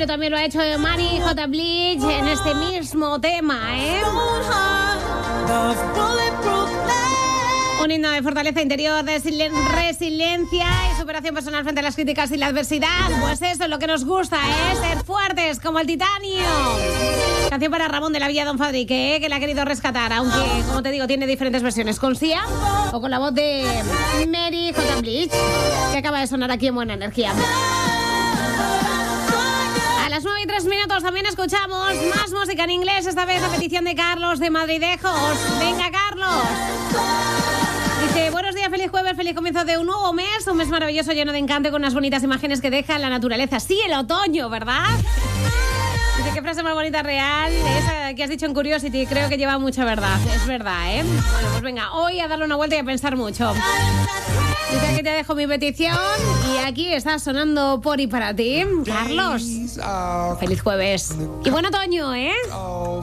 pero también lo ha hecho Mari J. Bleach en este mismo tema, ¿eh? Un himno de fortaleza interior, de resiliencia y superación personal frente a las críticas y la adversidad. Pues eso es lo que nos gusta, ¿eh? Ser fuertes como el titanio. Canción para Ramón de la Villa Don Fadrique, que la ha querido rescatar, aunque, como te digo, tiene diferentes versiones, con Sia o con la voz de Mary J. Bleach, que acaba de sonar aquí en Buena Energía. A las 9:03 también escuchamos más música en inglés, esta vez a petición de Carlos de Madridejos. Venga, Carlos. Dice, buenos días, feliz jueves, feliz comienzo de un nuevo mes, un mes maravilloso lleno de encanto y con unas bonitas imágenes que deja la naturaleza. Sí, el otoño, ¿verdad? Dice, qué frase más bonita, real, esa que has dicho en Curiosity, creo que lleva mucha verdad, es verdad, ¿eh? Bueno, pues venga, hoy a darle una vuelta y a pensar mucho. Dice que te dejo mi petición y aquí está sonando por y para ti, Carlos. Feliz jueves y buen otoño, ¿eh?